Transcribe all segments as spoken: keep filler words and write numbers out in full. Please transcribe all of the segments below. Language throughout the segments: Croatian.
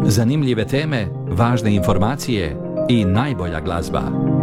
Zanimljive teme, važne informacije i najbolja glazba.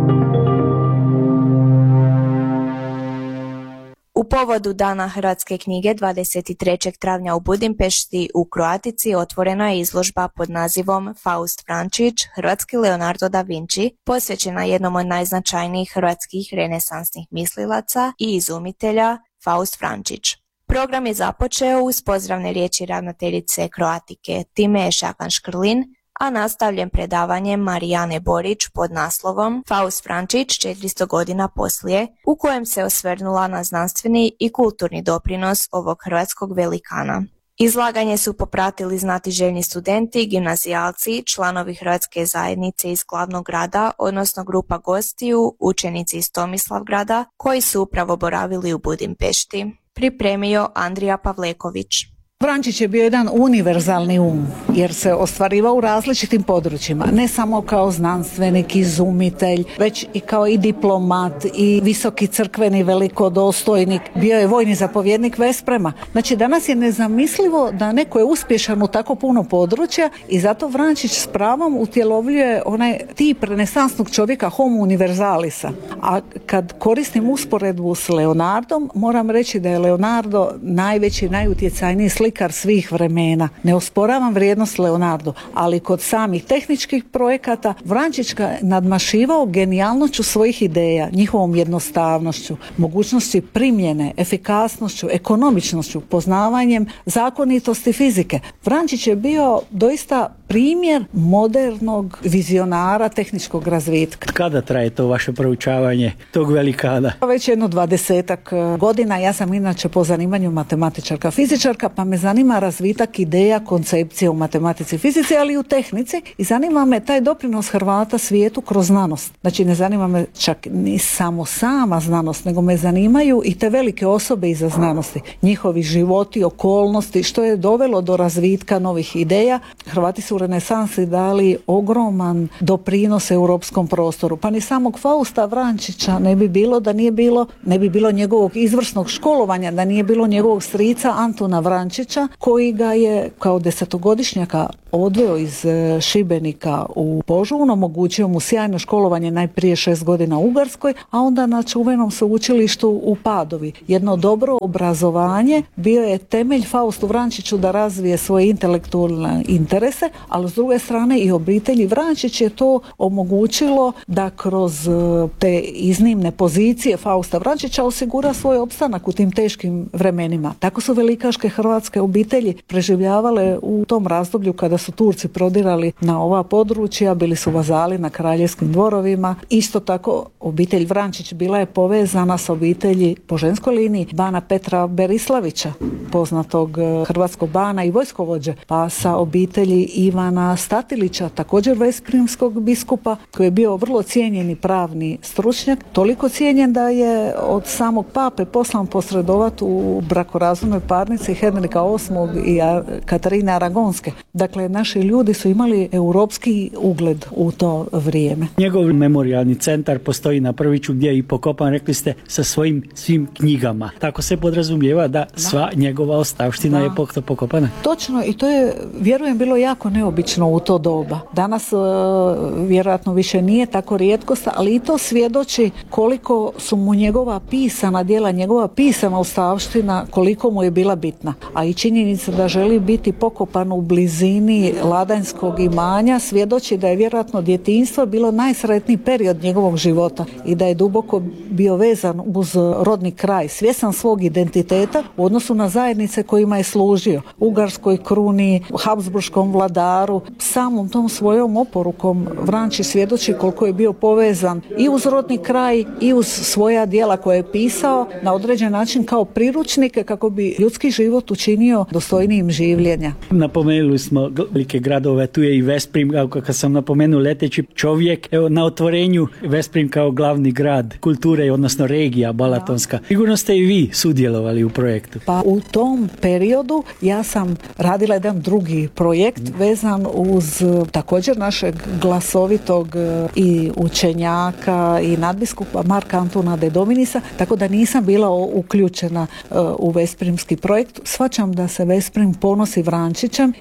U povodu Dana hrvatske knjige dvadeset trećeg travnja u Budimpešti u Kroatici otvorena je izložba pod nazivom Faust Vrančić, hrvatski Leonardo da Vinci, posvećena jednom od najznačajnijih hrvatskih renesansnih mislilaca i izumitelja Faust Vrančić. Program je započeo uz pozdravne riječi ravnateljice Kroatike Time Šakan Škrlin, a nastavljen predavanjem Marijane Borić pod naslovom Faust Vrančić četiristo godina poslije, u kojem se osvrnula na znanstveni i kulturni doprinos ovog hrvatskog velikana. Izlaganje su popratili znatiželjni studenti, gimnazijalci, članovi Hrvatske zajednice iz glavnog grada, odnosno grupa gostiju, učenici iz Tomislavgrada, koji su upravo boravili u Budimpešti. Pripremio Andrija Pavleković. Vrančić je bio jedan univerzalni um, jer se ostvarivao u različitim područjima, ne samo kao znanstvenik, izumitelj, već i kao i diplomat i visoki crkveni velikodostojnik. Bio je vojni zapovjednik Vesprema. Znači danas je nezamislivo da neko je uspješan u tako puno područja i zato Vrančić s pravom utjelovljuje onaj tip renesansnog čovjeka homo universalisa. A kad koristim usporedbu s Leonardom, moram reći da je Leonardo najveći, najutjecajniji slikar svih vremena. Ne osporavam vrijednost Leonardo, ali kod samih tehničkih projekata Vrančić ga nadmašivao genijalnošću svojih ideja, njihovom jednostavnošću, mogućnosti primjene, efikasnošću, ekonomičnošću, poznavanjem zakonitosti fizike. Vrančić je bio doista primjer modernog vizionara tehničkog razvitka. Kada traje to vaše proučavanje tog velikana? Već jedno dvadesetak godina. Ja sam inače po zanimanju matematičarka, fizičarka, pa me zanima razvitak ideja, koncepcije u matematici i fizici, ali i u tehnici, i zanima me taj doprinos Hrvata svijetu kroz znanost. Znači ne zanima me čak ni samo sama znanost, nego me zanimaju i te velike osobe iza znanosti, njihovi životi, okolnosti, što je dovelo do razvitka novih ideja. Hrvati su u renesansi dali ogroman doprinos europskom prostoru. Pa ni samog Fausta Vrančića ne bi bilo da nije bilo, ne bi bilo njegovog izvrsnog školovanja, da nije bilo njegovog strica Antuna Vrančića, koji ga je kao desetogodišnjaka odveo iz Šibenika u Požunu, omogućio mu sjajno školovanje najprije šest godina u Ugarskoj, a onda na čuvenom sveučilištu u Padovi. Jedno dobro obrazovanje bio je temelj Faustu Vrančiću da razvije svoje intelektualne interese, ali s druge strane i obitelji Vrančić je to omogućilo da kroz te iznimne pozicije Fausta Vrančića osigura svoj opstanak u tim teškim vremenima. Tako su velikaške hrvatske obitelji preživljavale u tom razdoblju kada su Turci prodirali na ova područja, bili su vazali na kraljevskim dvorovima. Isto tako obitelj Vrančić bila je povezana s obitelji po ženskoj liniji bana Petra Berislavića, poznatog hrvatskog bana i vojskovođe, pa sa obitelji Ivana Statilića, također vesprimskog biskupa, koji je bio vrlo cijenjeni pravni stručnjak, toliko cijenjen da je od samog pape poslan posredovati u brakorazvodnoj parnici Henrika osmog i Katarine Aragonske. Dakle, naši ljudi su imali europski ugled u to vrijeme. Njegov memorijalni centar postoji na Prviću gdje je i pokopan, rekli ste, sa svojim svim knjigama. Tako se podrazumijeva da sva da. njegova ostavština da. je pokopana. Točno, i to je, vjerujem, bilo jako neobično u to doba. Danas uh, vjerojatno više nije tako rijetkost, ali i to svjedoči koliko su mu njegova pisana djela, njegova pisana ostavština, koliko mu je bila bitna. A i činjenica da želi biti pokopan u blizini Ladanjskog imanja svjedoči da je vjerojatno djetinjstvo bilo najsretniji period njegovog života i da je duboko bio vezan uz rodni kraj, svjestan svog identiteta u odnosu na zajednice kojima je služio, Ugarskoj kruni, Habsburškom vladaru. Samom tom svojom oporukom Vrančić svjedoči koliko je bio povezan i uz rodni kraj i uz svoja djela koje je pisao na određen način kao priručnike kako bi ljudski život učinio dostojnijim življenja. Napomenuli smo velike gradove, tu je i Veszprém, kako sam napomenuo, leteći čovjek. Evo, na otvorenju Veszprém kao glavni grad kulture, odnosno regija balatonska. Sigurno ste i vi sudjelovali u projektu. Pa u tom periodu ja sam radila jedan drugi projekt vezan uz također našeg glasovitog i učenjaka i nadbiskupa Marka Antuna de Dominisa, tako da nisam bila uključena u Veszprémski projekt. Shvaćam da se Veszprém ponosi Vrančićem jer je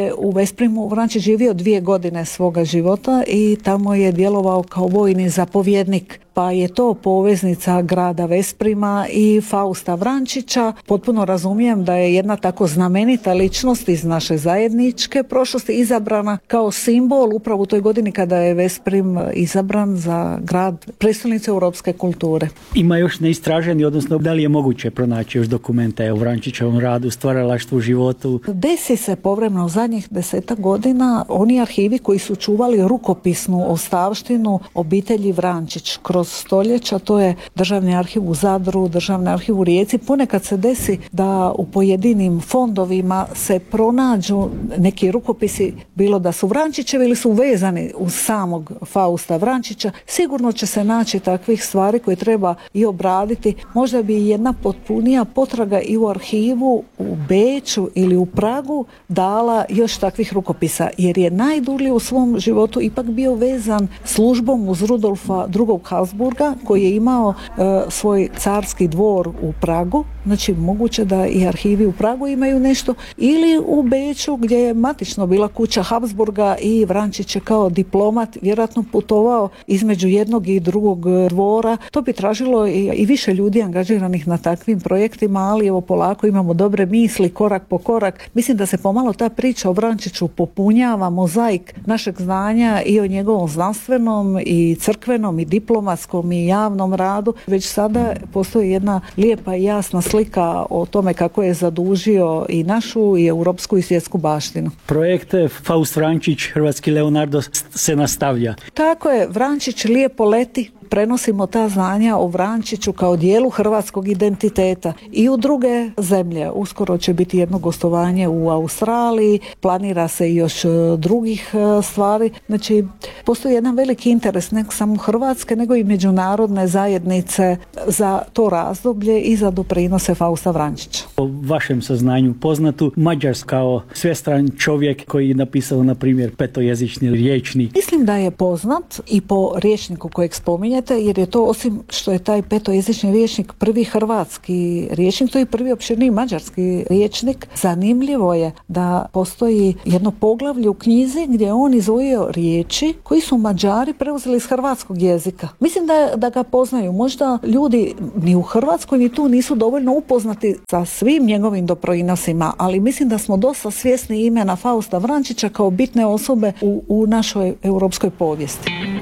je u Vesprimu Vrančić živio dvije godine svoga života i tamo je djelovao kao vojni zapovjednik. Pa je to poveznica grada Vesprima i Fausta Vrančića. Potpuno razumijem da je jedna tako znamenita ličnost iz naše zajedničke prošlosti izabrana kao simbol upravo u toj godini kada je Vesprim izabran za grad prijestolnice europske kulture. Ima još neistraženi, odnosno da li je moguće pronaći još dokumente o Vrančićevom radu, stvaralaštvu, životu? Desi se povremeno u zadnjih desetak godina oni arhivi koji su čuvali rukopisnu ostavštinu obitelji Vrančić kroz stoljeća, to je Državni arhiv u Zadru, Državni arhiv u Rijeci. Ponekad se desi da u pojedinim fondovima se pronađu neki rukopisi, bilo da su Vrančićevi ili su vezani uz samog Fausta Vrančića. Sigurno će se naći takvih stvari koje treba i obraditi. Možda bi jedna potpunija potraga i u arhivu u Beču ili u Pragu dala još takvih rukopisa, jer je najdulje u svom životu ipak bio vezan službom uz Rudolfa drugog. Habsburga, koji je imao e, svoj carski dvor u Pragu. Znači moguće da i arhivi u Pragu imaju nešto, ili u Beču gdje je matično bila kuća Habsburga i Vrančić je kao diplomat vjerojatno putovao između jednog i drugog dvora. To bi tražilo i, i više ljudi angažiranih na takvim projektima, ali evo polako imamo dobre misli, korak po korak. Mislim da se pomalo ta priča o Vrančiću popunjava, mozaik našeg znanja i o njegovom znanstvenom i crkvenom i diplomatskom i javnom radu. Već sada postoji jedna lijepa i jasna slika o tome kako je zadužio i našu i europsku i svjetsku baštinu. Projekt Faust Vrančić, Hrvatski Leonardo se nastavlja. Tako je, Vrančić lijepo leti. Prenosimo ta znanja o Vrančiću kao dijelu hrvatskog identiteta i u druge zemlje. Uskoro će biti jedno gostovanje u Australiji, planira se još drugih stvari. Znači, postoji jedan veliki interes ne samo Hrvatske, nego i međunarodne zajednice za to razdoblje i za doprinose Fausta Vrančića. Po vašem saznanju poznatu Mađarsku kao svestran čovjek koji je napisao, na primjer, petojezični rječnik. Mislim da je poznat i po rječniku kojeg spominje, jer je to, osim što je taj petojezični rječnik prvi hrvatski rječnik, to je prvi opširni mađarski rječnik. Zanimljivo je da postoji jedno poglavlje u knjizi gdje je on izdvojio riječi koji su Mađari preuzeli iz hrvatskog jezika. Mislim da, da ga poznaju. Možda ljudi ni u Hrvatskoj ni tu nisu dovoljno upoznati sa svim njegovim doprinosima, ali mislim da smo dosta svjesni imena Fausta Vrančića kao bitne osobe u, u našoj europskoj povijesti.